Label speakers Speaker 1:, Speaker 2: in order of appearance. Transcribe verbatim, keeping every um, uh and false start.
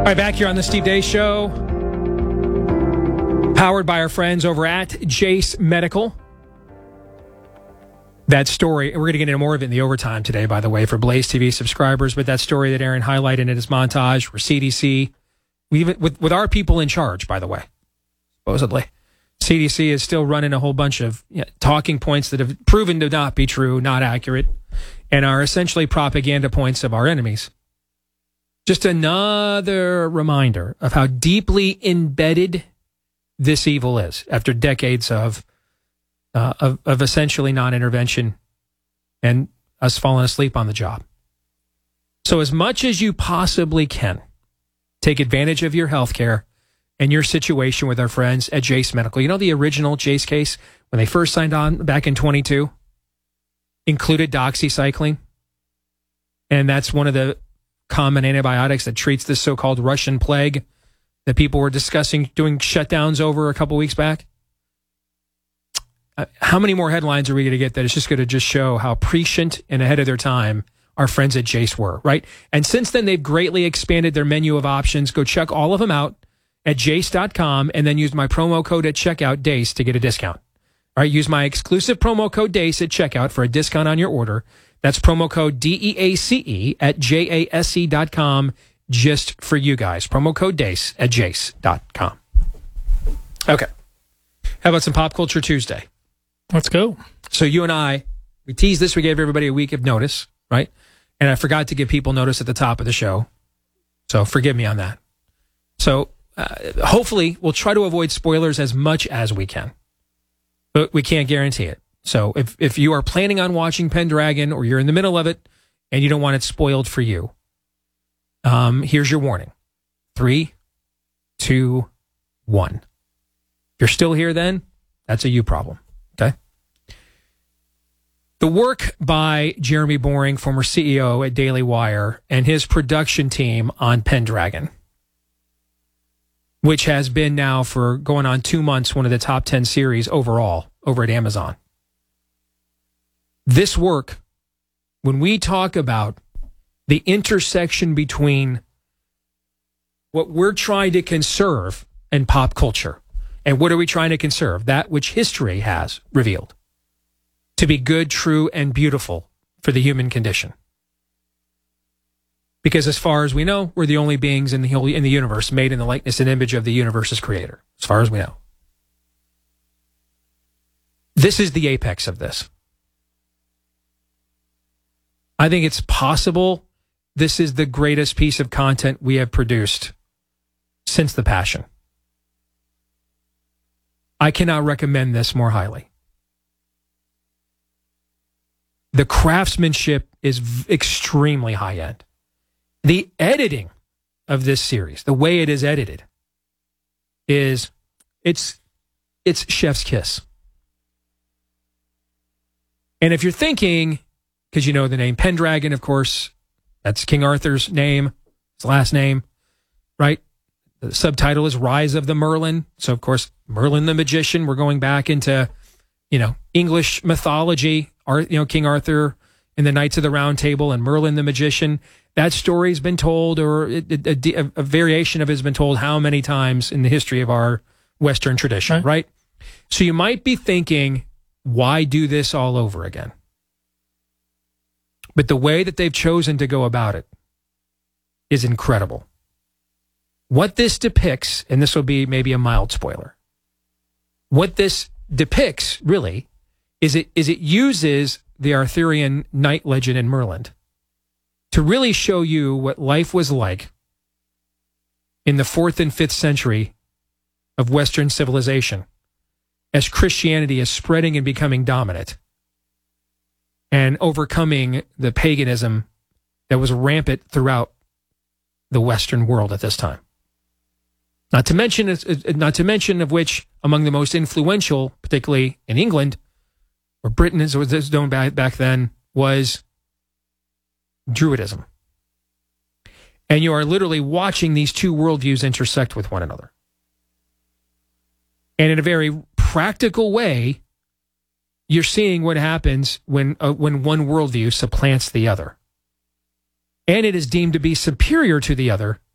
Speaker 1: All right, back here on the Steve Deace Show, powered by our friends over at Jase Medical. That story, we're going to get into more of it in the overtime today, by the way, for Blaze T V subscribers, but that story that Aaron highlighted in his montage, where C D C, we even, with, with our people in charge, by the way, supposedly, C D C is still running a whole bunch of you know, talking points that have proven to not be true, not accurate, and are essentially propaganda points of our enemies. Just another reminder of how deeply embedded this evil is after decades of uh, of, of essentially non-intervention and us falling asleep on the job. So as much as you possibly can, take advantage of your health care and your situation with our friends at Jase Medical. You know the original Jase case, when they first signed on back in twenty-two, included doxycycline. And that's one of the common antibiotics that treats this so-called Russian plague that people were discussing doing shutdowns over a couple weeks back. Uh, how many more headlines are we going to get that it's just going to just show how prescient and ahead of their time our friends at Jase were, right? And since then, they've greatly expanded their menu of options. Go check all of them out at jase dot com and then use my promo code at checkout, DACE, to get a discount. All right, use my exclusive promo code DACE at checkout for a discount on your order. That's promo code D E A C E at J A S E dot com just for you guys. Promo code DACE at jase dot com. Okay. How about some Pop Culture Tuesday?
Speaker 2: Let's go.
Speaker 1: So you and I, we teased this. We gave everybody a week of notice, right? And I forgot to give people notice at the top of the show. So forgive me on that. So uh, hopefully we'll try to avoid spoilers as much as we can. But we can't guarantee it. So if, if you are planning on watching Pendragon or you're in the middle of it and you don't want it spoiled for you, um, here's your warning. Three, two, one. If you're still here then, that's a you problem. Okay? The work by Jeremy Boring, former C E O at Daily Wire, and his production team on Pendragon, which has been now for going on two months, one of the top ten series overall over at Amazon. This work, when we talk about the intersection between what we're trying to conserve and pop culture, and what are we trying to conserve? That which history has revealed to be good, true, and beautiful for the human condition. Because as far as we know, we're the only beings in the whole, in the universe made in the likeness and image of the universe's creator, as far as we know. This is the apex of this. I think it's possible this is the greatest piece of content we have produced since The Passion. I cannot recommend this more highly. The craftsmanship is v- extremely high-end. The editing of this series, the way it is edited, is it's it's chef's kiss. And if you're thinking, because you know the name Pendragon, of course, that's King Arthur's name, his last name, right? The subtitle is Rise of the Merlin. So, of course, Merlin the Magician. We're going back into, you know, English mythology, Ar- you know, King Arthur and the Knights of the Round Table and Merlin the Magician. That story's been told, or a, a, a variation of it has been told how many times in the history of our Western tradition, right? right? So you might be thinking, why do this all over again? But the way that they've chosen to go about it is incredible. What this depicts, and this will be maybe a mild spoiler, what this depicts, really, is it is it uses the Arthurian knight legend in Merlin to really show you what life was like in the fourth and fifth century of Western civilization as Christianity is spreading and becoming dominant and overcoming the paganism that was rampant throughout the Western world at this time. Not to mention, not to mention of which, among the most influential, particularly in England, or Britain as it was known back, back then, was Druidism. And you are literally watching these two worldviews intersect with one another. And in a very practical way, you're seeing what happens when uh, when one worldview supplants the other. And it is deemed to be superior to the other